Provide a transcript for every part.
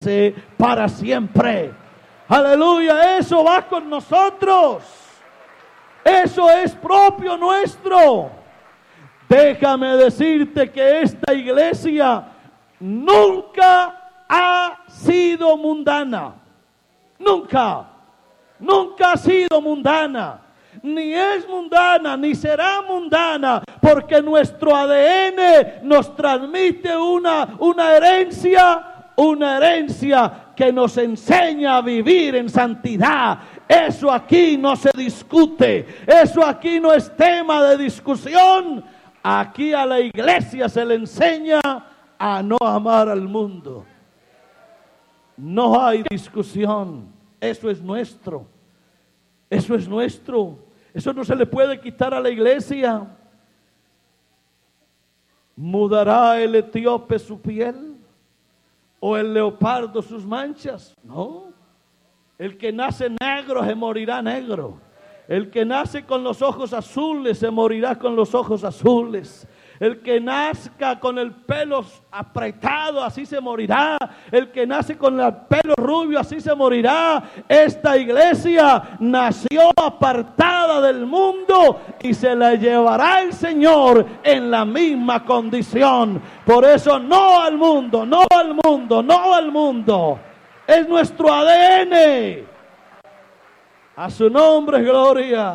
permanece para siempre. Aleluya, eso va con nosotros. Eso es propio nuestro. Déjame decirte que esta iglesia nunca ha sido mundana. Nunca ha sido mundana. Ni es mundana, ni será mundana, porque nuestro ADN nos transmite una herencia que nos enseña a vivir en santidad. Eso aquí no se discute, eso aquí no es tema de discusión. Aquí a la iglesia se le enseña a no amar al mundo. No hay discusión, eso es nuestro. Eso es nuestro. Eso no se le puede quitar a la iglesia. ¿Mudará el etíope su piel? ¿O el leopardo sus manchas? No. El que nace negro se morirá negro. El que nace con los ojos azules se morirá con los ojos azules. El que nazca con el pelo apretado, así se morirá. El que nace con el pelo rubio, así se morirá. Esta iglesia nació apartada del mundo y se la llevará el Señor en la misma condición. Por eso no al mundo, no al mundo, no al mundo. Es nuestro ADN. A su nombre, gloria.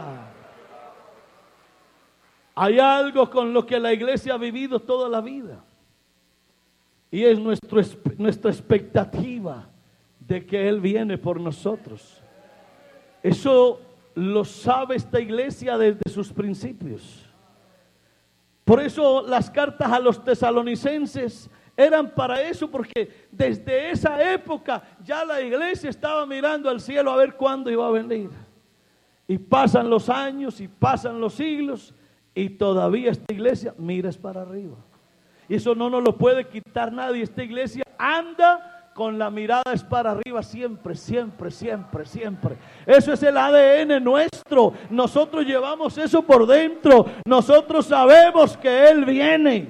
Hay algo con lo que la iglesia ha vivido toda la vida. Y es nuestra expectativa de que Él viene por nosotros. Eso lo sabe esta iglesia desde sus principios. Por eso las cartas a los tesalonicenses eran para eso, porque desde esa época ya la iglesia estaba mirando al cielo a ver cuándo iba a venir. Y pasan los años y pasan los siglos y todavía esta iglesia mira para arriba. Y eso no nos lo puede quitar nadie. Esta iglesia anda con la mirada es para arriba siempre, siempre, siempre, siempre. Eso es el ADN nuestro. Nosotros llevamos eso por dentro. Nosotros sabemos que Él viene.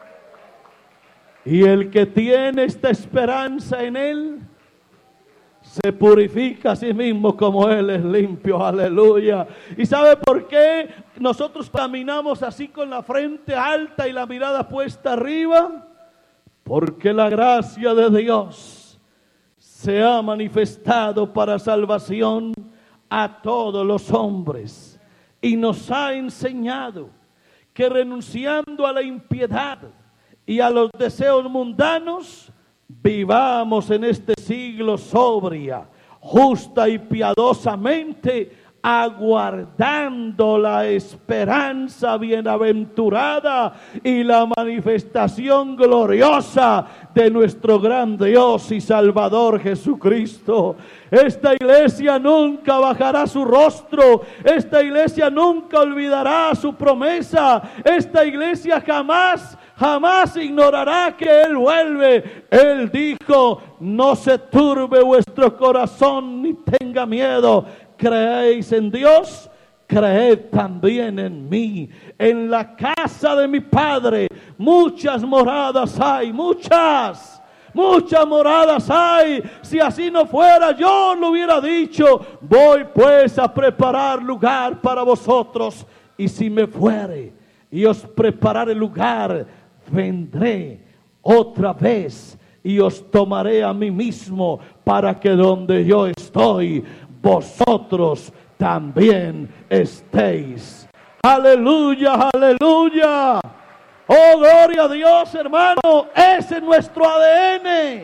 Y el que tiene esta esperanza en Él se purifica a sí mismo como Él es limpio. Aleluya. ¿Y sabe por qué nosotros caminamos así con la frente alta y la mirada puesta arriba? Porque la gracia de Dios se ha manifestado para salvación a todos los hombres. Y nos ha enseñado que renunciando a la impiedad y a los deseos mundanos, vivamos en este siglo sobria, justa y piadosamente, aguardando la esperanza bienaventurada y la manifestación gloriosa de nuestro gran Dios y Salvador Jesucristo. Esta iglesia nunca bajará su rostro. Esta iglesia nunca olvidará su promesa. Esta iglesia jamás ignorará que Él vuelve. Él dijo: no se turbe vuestro corazón ni tenga miedo. ¿Creéis en Dios? Creed también en mí. En la casa de mi Padre muchas moradas hay, muchas moradas hay. Si así no fuera, yo lo hubiera dicho. Voy pues a preparar lugar para vosotros. Y si me fuere y os prepararé lugar, vendré otra vez y os tomaré a mí mismo, para que donde yo estoy, vosotros también estéis. Aleluya, aleluya. Oh, gloria a Dios, hermano. Ese es nuestro ADN.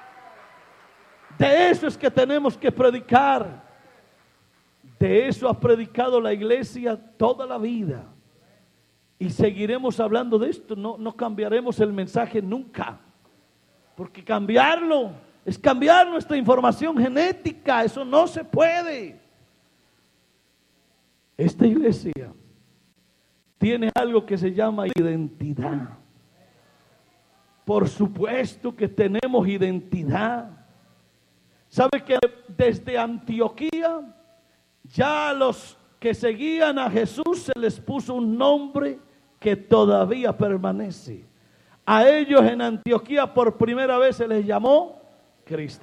De eso es que tenemos que predicar. De eso ha predicado la iglesia toda la vida. Y seguiremos hablando de esto. No cambiaremos el mensaje nunca. Porque cambiarlo es cambiar nuestra información genética. Eso no se puede. Esta iglesia tiene algo que se llama identidad. Por supuesto que tenemos identidad. ¿Sabe que desde Antioquía ya a los que seguían a Jesús se les puso un nombre que todavía permanece? A ellos en Antioquía por primera vez se les llamó cristianos.